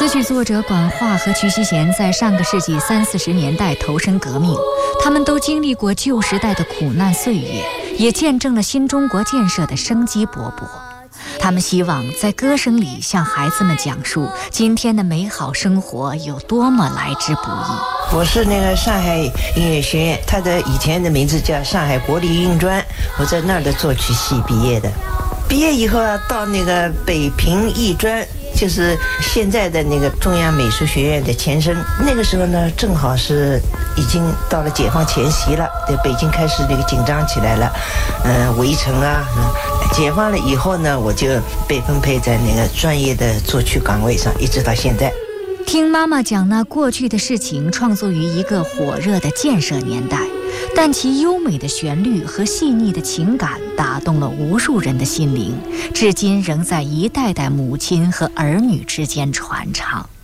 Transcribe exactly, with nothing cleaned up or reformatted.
词曲作者管化和瞿希贤在上个世纪三四十年代投身革命，他们都经历过旧时代的苦难岁月，也见证了新中国建设的生机勃勃。他们希望在歌声里向孩子们讲述今天的美好生活有多么来之不易。 我是那个上海音乐学院，它的以前的名字叫上海国立音乐专，我在那儿的作曲系毕业的。毕业以后啊，到那个北平艺专，就是现在的那个中央美术学院的前身。那个时候呢，正好是已经到了解放前夕了，对，北京开始那个紧张起来了，嗯、呃，围城啊，嗯，解放了以后呢，我就被分配在那个专业的作曲岗位上，一直到现在。 听妈妈讲那过去的事情，创作于一个火热的建设年代，但其优美的旋律和细腻的情感打动了无数人的心灵，至今仍在一代代母亲和儿女之间传唱。